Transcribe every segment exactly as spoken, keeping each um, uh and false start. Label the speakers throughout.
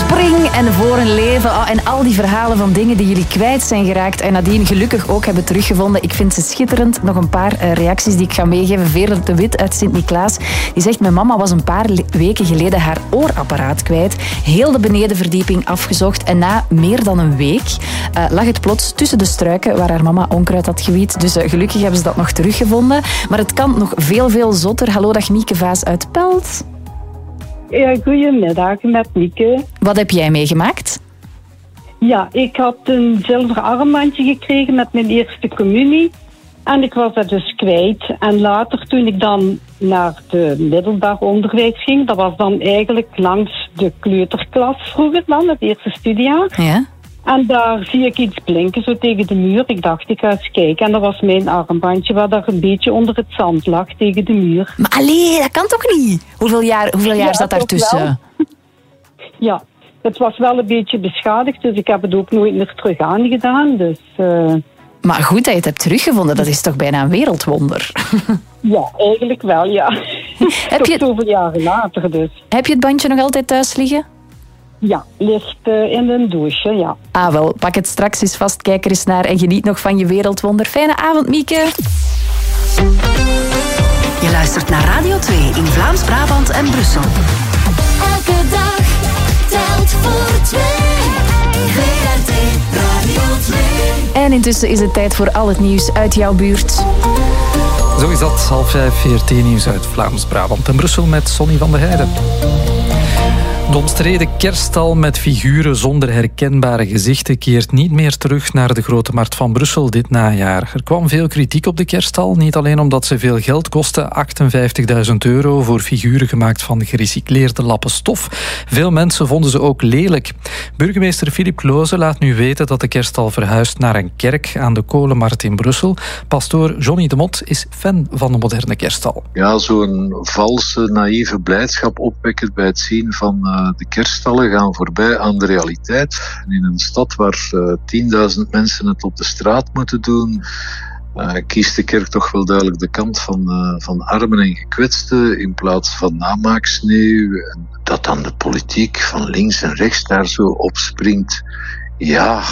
Speaker 1: Spring en Voor een leven. Oh, en al die verhalen van dingen die jullie kwijt zijn geraakt en nadien gelukkig ook hebben teruggevonden. Ik vind ze schitterend. Nog een paar uh, reacties die ik ga meegeven. Veerle de Wit uit Sint-Niklaas. Die zegt, mijn mama was een paar le- weken geleden haar oorapparaat kwijt. Heel de benedenverdieping afgezocht. En na meer dan een week uh, lag het plots tussen de struiken waar haar mama onkruid had gewiet. Dus uh, gelukkig hebben ze dat nog teruggevonden. Maar het kan nog veel, veel zotter. Hallo, dag Mieke Vaas uit Pelt.
Speaker 2: Ja, goedemiddag, met Mieke.
Speaker 1: Wat heb jij meegemaakt?
Speaker 2: Ja, ik had een zilveren armbandje gekregen met mijn eerste communie. En ik was dat dus kwijt. En later, toen ik dan naar de middelbaar onderwijs ging, dat was dan eigenlijk langs de kleuterklas vroeger dan, het eerste studiejaar.
Speaker 1: Ja.
Speaker 2: En daar zie ik iets blinken, zo tegen de muur. Ik dacht, ik ga eens kijken. En dat was mijn armbandje, waar daar een beetje onder het zand lag, tegen de muur.
Speaker 1: Maar allee, dat kan toch niet? Hoeveel jaar, hoeveel jaar
Speaker 2: Ja,
Speaker 1: zat daartussen?
Speaker 2: Ja, het was wel een beetje beschadigd, dus ik heb het ook nooit meer terug aangedaan. Dus, uh...
Speaker 1: Maar goed dat je het hebt teruggevonden, dat is toch bijna een wereldwonder?
Speaker 2: Ja, eigenlijk wel, ja.
Speaker 1: Heb je...
Speaker 2: zoveel jaren later dus.
Speaker 1: Heb je het bandje nog altijd thuis liggen?
Speaker 2: Ja, ligt uh, in een douche, ja.
Speaker 1: Ah wel, pak het straks eens vast, kijk er eens naar en geniet nog van je wereldwonder. Fijne avond, Mieke.
Speaker 3: Je luistert naar Radio twee in Vlaams-Brabant en Brussel.
Speaker 4: Elke dag telt voor twee. V R T Radio twee.
Speaker 1: En intussen is het tijd voor al het nieuws uit jouw buurt.
Speaker 5: Zo is dat, half vijf V R T-nieuws uit Vlaams-Brabant en Brussel met Sonny van der Heijden. De omstreden kerststal met figuren zonder herkenbare gezichten keert niet meer terug naar de Grote Markt van Brussel dit najaar. Er kwam veel kritiek op de kerststal, niet alleen omdat ze veel geld kostten, achtenvijftigduizend euro voor figuren gemaakt van gerecycleerde lappen stof. Veel mensen vonden ze ook lelijk. Burgemeester Philippe Kloze laat nu weten dat de kerststal verhuist naar een kerk aan de Kolenmarkt in Brussel. Pastoor Johnny de Mot is fan van de moderne kerststal.
Speaker 6: Ja, zo'n valse, naïeve blijdschap opwekken bij het zien van uh, de kerststallen gaan voorbij aan de realiteit. En in een stad waar uh, tienduizend mensen het op de straat moeten doen, uh, kiest de kerk toch wel duidelijk de kant van, uh, van armen en gekwetsten in plaats van namaaksneeuw. En dat dan de politiek van links en rechts daar zo opspringt. Ja...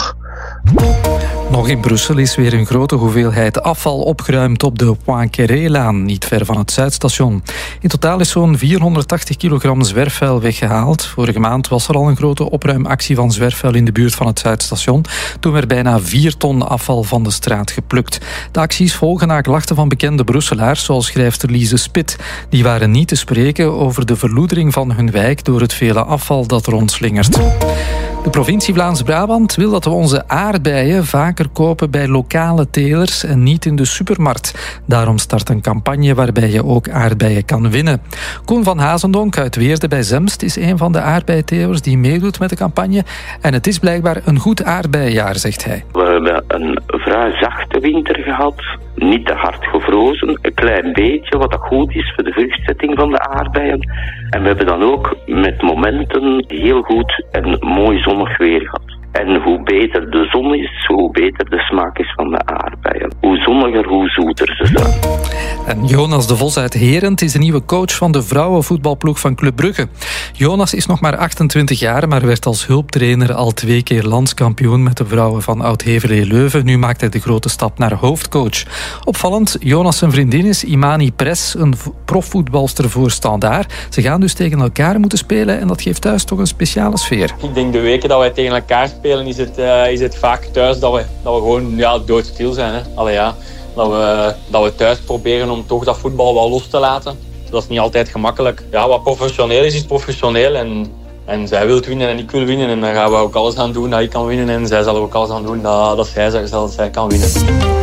Speaker 5: Nog in Brussel is weer een grote hoeveelheid afval opgeruimd op de Poincaré-laan, niet ver van het Zuidstation. In totaal is zo'n vierhonderdtachtig kilogram zwerfvuil weggehaald. Vorige maand was er al een grote opruimactie van zwerfvuil in de buurt van het Zuidstation. Toen werd bijna vier ton afval van de straat geplukt. De acties volgen na klachten van bekende Brusselaars, zoals schrijfster Lise Spit. Die waren niet te spreken over de verloedering van hun wijk door het vele afval dat rondslingert. De provincie Vlaams-Brabant wil dat we onze aardbeien vaker kopen bij lokale telers en niet in de supermarkt. Daarom start een campagne waarbij je ook aardbeien kan winnen. Koen van Hazendonk uit Weerde bij Zemst is een van de aardbeientelers die meedoet met de campagne. En het is blijkbaar een goed aardbeienjaar, zegt hij.
Speaker 7: We hebben een vrij zachte winter gehad. Niet te hard gevrozen. Een klein beetje, wat dat goed is voor de vruchtzetting van de aardbeien. En we hebben dan ook met momenten heel goed en mooi zonnig weer gehad. En hoe beter de zon is, hoe beter de smaak is van de aardbeien. Hoe zonniger, hoe zoeter ze zijn.
Speaker 5: En Jonas de Vos uit Herent is de nieuwe coach van de vrouwenvoetbalploeg van Club Brugge. Jonas is nog maar achtentwintig jaar, maar werd als hulptrainer al twee keer landskampioen met de vrouwen van Oud-Heverlee-Leuven. Nu maakt hij de grote stap naar hoofdcoach. Opvallend, Jonas zijn vriendin is Imani Pres, een profvoetbalster voor Standaard. Ze gaan dus tegen elkaar moeten spelen en dat geeft thuis toch een speciale sfeer.
Speaker 8: Ik denk de weken dat wij tegen elkaar spelen is het, uh, is het vaak thuis dat we, dat we gewoon ja, doodstil zijn. Hè. Allee, ja, dat, we, dat we thuis proberen om toch dat voetbal wel los te laten. Dat is niet altijd gemakkelijk. Ja, wat professioneel is, is professioneel. En, en zij wil winnen en ik wil winnen. En dan gaan we ook alles aan doen dat ik kan winnen. En zij zal ook alles aan doen dat, dat, zij, dat zij kan winnen.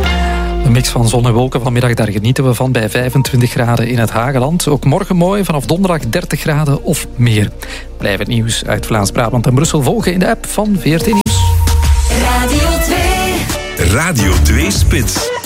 Speaker 5: Een mix van zon en wolken vanmiddag, daar genieten we van bij vijfentwintig graden in het Hageland. Ook morgen mooi, vanaf donderdag dertig graden of meer. Blijf het nieuws uit Vlaams-Brabant en Brussel volgen in de app van V R T Nieuws.
Speaker 4: Radio twee.
Speaker 9: Radio twee Spits.